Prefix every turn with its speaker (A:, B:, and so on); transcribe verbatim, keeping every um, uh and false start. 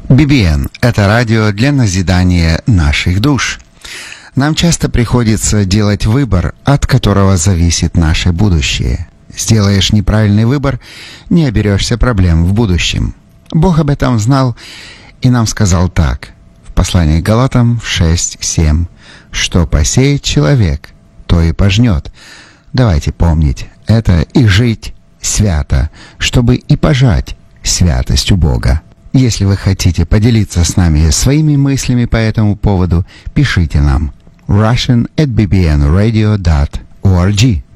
A: би би эн – это радио для назидания наших душ. Нам часто приходится делать выбор, от которого зависит наше будущее. Сделаешь неправильный выбор – не оберешься проблем в будущем. Бог об этом знал и нам сказал так, в послании к Галатам шесть семь, что посеет человек, то и пожнет. Давайте помнить это и жить свято, чтобы и пожать святость у Бога. Если вы хотите поделиться с нами своими мыслями по этому поводу, пишите нам russian at b b n radio dot org.